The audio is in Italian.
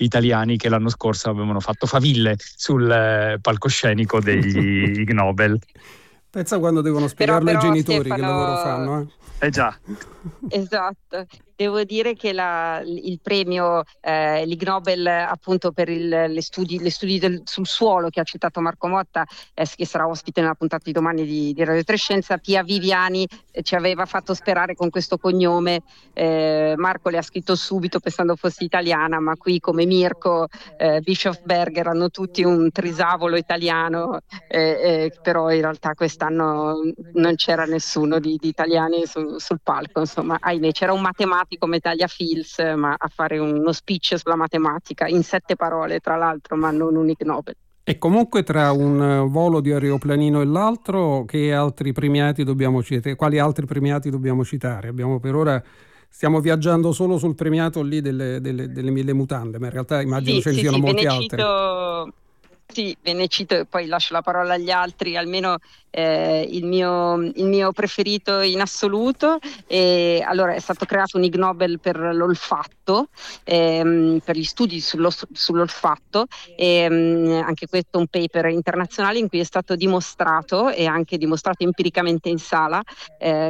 italiani che l'anno scorso avevano fatto faville sul palcoscenico degli Ig Nobel. Pensa quando devono spiegarlo ai genitori, Stefano, che lavoro fanno. Già. Esatto, devo dire che il premio l'Ig Nobel appunto per le studi sul suolo che ha citato Marco Motta, che sarà ospite nella puntata di domani di Radio Trescenza, Pia Viviani ci aveva fatto sperare con questo cognome. Marco le ha scritto subito pensando fosse italiana, ma qui come Mirko, Bischofberger hanno tutti un trisavolo italiano, però in realtà quest'anno non c'era nessuno di italiani sul palco, insomma, ahimè, c'era un matematico Medaglia Fields, ma a fare uno speech sulla matematica in 7 parole, tra l'altro, ma non un Ig Nobel. E comunque tra un volo di aeroplanino e l'altro, quali altri premiati dobbiamo citare? Stiamo viaggiando solo sul premiato lì delle 1000 mutande, ma in realtà immagino ce ne siano molti altri. Sì, ve ne cito e poi lascio la parola agli altri, almeno il mio preferito in assoluto. Allora, è stato creato un Ig Nobel per l'olfatto, per gli studi sull'olfatto, anche questo un paper internazionale in cui è stato dimostrato, e anche dimostrato empiricamente in sala,